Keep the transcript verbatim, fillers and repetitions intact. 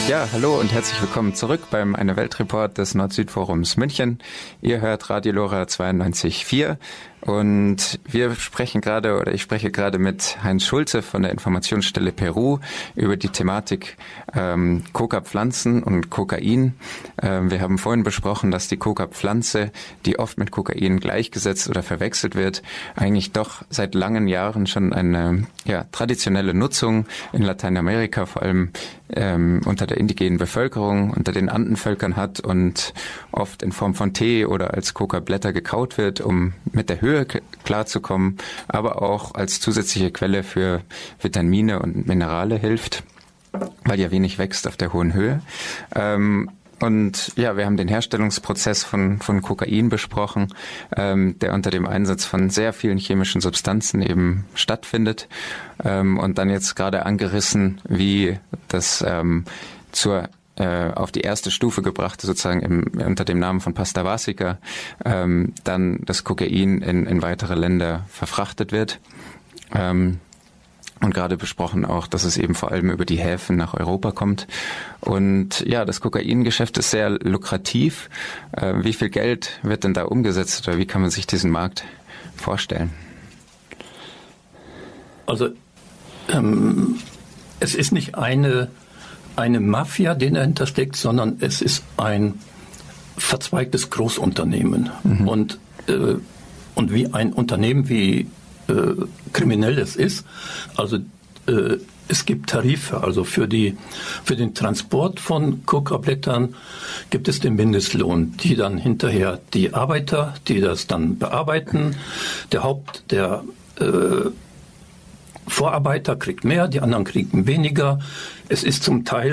Ja, hallo und herzlich willkommen zurück beim Eine Welt Report des Nord-Süd-Forums München. Ihr hört Radio Lora zweiundneunzig Komma vier und wir sprechen gerade oder ich spreche gerade mit Heinz Schulze von der Informationsstelle Peru über die Thematik ähm, Coca-Pflanzen und Kokain. Ähm, wir haben vorhin besprochen, dass die Coca-Pflanze, die oft mit Kokain gleichgesetzt oder verwechselt wird, eigentlich doch seit langen Jahren schon eine ja, traditionelle Nutzung in Lateinamerika, vor allem ähm, unter der indigenen Bevölkerung, unter den Andenvölkern hat und oft in Form von Tee oder als Coca-Blätter gekaut wird, um mit der Höhe klarzukommen, aber auch als zusätzliche Quelle für Vitamine und Minerale hilft, weil ja wenig wächst auf der hohen Höhe. Ähm, Und ja, wir haben den Herstellungsprozess von von Kokain besprochen, ähm, der unter dem Einsatz von sehr vielen chemischen Substanzen eben stattfindet. Ähm, und dann jetzt gerade angerissen, wie das ähm, zur äh, auf die erste Stufe gebrachte, sozusagen im, unter dem Namen von Pasta Basica, ähm, dann das Kokain in, in weitere Länder verfrachtet wird. Ähm, Und gerade besprochen auch, dass es eben vor allem über die Häfen nach Europa kommt. Und ja, das Kokaingeschäft ist sehr lukrativ. Äh, wie viel Geld wird denn da umgesetzt oder wie kann man sich diesen Markt vorstellen? Also ähm, es ist nicht eine, eine Mafia, die dahinter steckt, sondern es ist ein verzweigtes Großunternehmen. Mhm. Und, äh, und wie ein Unternehmen wie Äh, kriminell es ist. Also äh, es gibt Tarife, also für die für den Transport von Coca-Blättern gibt es den Mindestlohn, die dann hinterher die Arbeiter, die das dann bearbeiten, der Haupt der äh, Vorarbeiter kriegt mehr, die anderen kriegen weniger. Es ist zum Teil